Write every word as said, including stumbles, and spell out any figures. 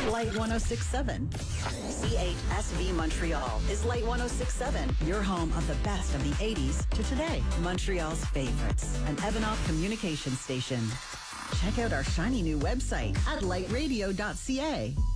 Light one oh six point seven. C H S V Montreal is Light one oh six point seven, your home of the best of the eighties to today. Montreal's favorites, an Evanoff communication station. Check out our shiny new website at light radio dot c a.